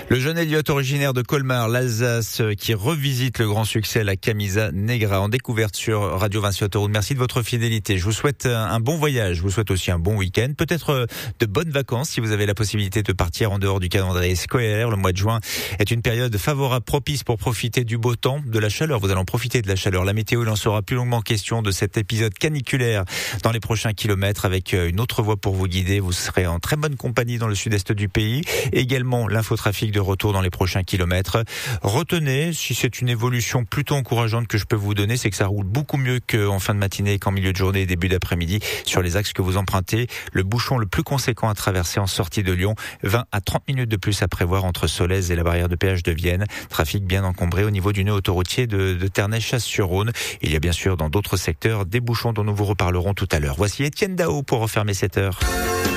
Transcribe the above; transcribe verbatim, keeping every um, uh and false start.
Le jeune Elliot, originaire de Colmar, l'Alsace, qui revisite le grand succès, la Camisa Negra, en découverte sur Radio Vinci Autoroute. Merci de votre fidélité. Je vous souhaite un bon voyage. Je vous souhaite aussi un bon week-end. Peut-être de bonnes vacances si vous avez la possibilité de partir en dehors du calendrier scolaire. Le mois de juin est une période favorable, propice pour profiter du beau temps, de la chaleur. Vous allez en profiter de la chaleur. La météo, il en sera plus longuement question de cet épisode caniculaire dans les prochains kilomètres avec une autre voie pour vous guider. Vous serez en très bonne compagnie dans le sud-est du pays. Également, l'infotrafic de retour dans les prochains kilomètres. Retenez, si c'est une évolution plutôt encourageante que je peux vous donner, c'est que ça roule beaucoup mieux qu'en fin de matinée, qu'en milieu de journée et début d'après-midi sur les axes que vous empruntez. Le bouchon le plus conséquent à traverser en sortie de Lyon, vingt à trente minutes de plus à prévoir entre Solèze et la barrière de péage de Vienne. Trafic bien encombré au niveau du nœud autoroutier de, de Ternay-Chasse-sur-Rhône. Il y a bien sûr dans d'autres secteurs des bouchons dont nous vous reparlerons tout à l'heure. Voici Étienne Dao pour refermer cette heure.